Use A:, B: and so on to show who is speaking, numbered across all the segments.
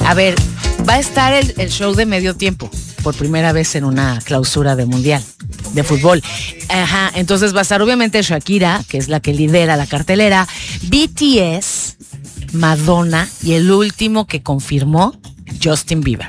A: A ver, va a estar el show de medio tiempo por primera vez en una clausura de mundial de fútbol. Ajá, entonces va a estar obviamente Shakira, que es la que lidera la cartelera, BTS, Madonna y el último que confirmó, Justin Bieber.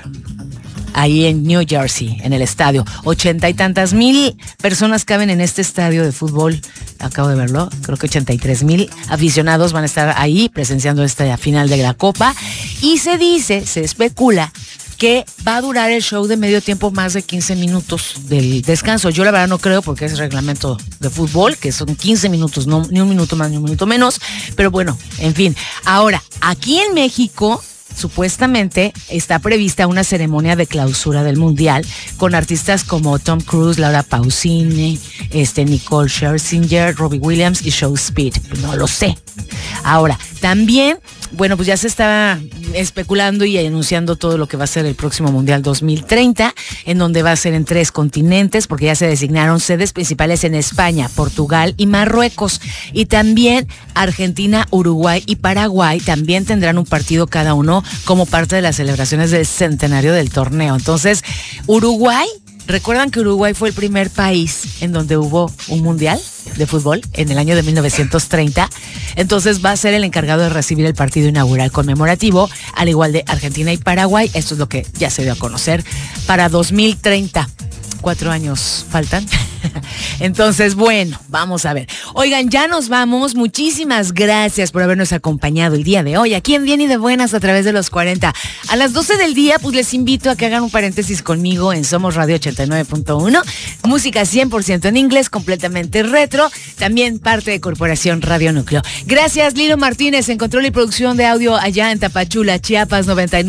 A: Ahí en New Jersey, en el estadio. 80 y tantas mil personas caben en este estadio de fútbol. Acabo de verlo. Creo que 83,000 aficionados van a estar ahí presenciando esta final de la Copa. Y se especula que va a durar el show de medio tiempo más de 15 minutos del descanso. Yo la verdad no creo, porque es reglamento de fútbol, que son 15 minutos, no, ni un minuto más ni un minuto menos. Pero bueno, en fin. Ahora, aquí en México, supuestamente está prevista una ceremonia de clausura del mundial con artistas como Tom Cruise, Laura Pausini, Nicole Scherzinger, Robbie Williams y Show Speed. No lo sé. Ahora, también, bueno, pues ya se está especulando y anunciando todo lo que va a ser el próximo Mundial 2030, en donde va a ser en 3 continentes, porque ya se designaron sedes principales en España, Portugal y Marruecos. Y también Argentina, Uruguay y Paraguay también tendrán un partido cada uno como parte de las celebraciones del centenario del torneo. Entonces, Uruguay, ¿recuerdan que Uruguay fue el primer país en donde hubo un mundial de fútbol en el año de 1930? Entonces va a ser el encargado de recibir el partido inaugural conmemorativo, al igual de Argentina y Paraguay. Esto es lo que ya se dio a conocer para 2030. 4 años faltan. Entonces, bueno, vamos a ver. Oigan, ya nos vamos. Muchísimas gracias por habernos acompañado el día de hoy aquí en Bien y de Buenas a través de los 40. A las 12 del día, pues les invito a que hagan un paréntesis conmigo en Somos Radio 89.1. Música 100% en inglés, completamente retro. También parte de Corporación Radio Núcleo. Gracias, Lilo Martínez, en control y producción de audio allá en Tapachula, Chiapas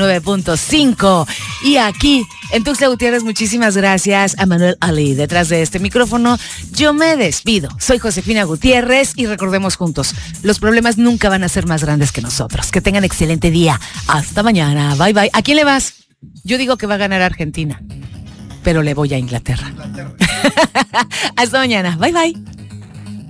A: 99.5. Y aquí en Tuxtla Gutiérrez, muchísimas gracias a Manuel Ali. Detrás de este micrófono, yo me despido. Soy Josefina Gutiérrez y recordemos juntos, los problemas nunca van a ser más grandes que nosotros. Que tengan excelente día. Hasta mañana. Bye, bye. ¿A quién le vas? Yo digo que va a ganar Argentina, pero le voy a Inglaterra. Hasta mañana. Bye, bye.